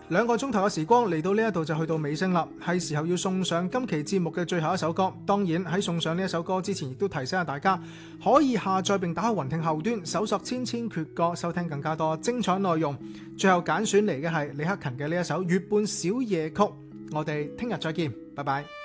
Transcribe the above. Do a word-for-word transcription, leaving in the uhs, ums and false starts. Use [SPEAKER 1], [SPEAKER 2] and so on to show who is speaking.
[SPEAKER 1] 兩個鐘頭嘅時光嚟到呢一度就去到尾聲啦，係時候要送上今期節目嘅最後一首歌。當然喺送上呢一首歌之前，亦都提醒下大家可以下載並打開雲聽後端搜索千千闕歌，收聽更加多精彩內容。最後揀選嚟嘅係李克勤嘅呢一首《月半小夜曲》。我哋聽日再見，拜拜。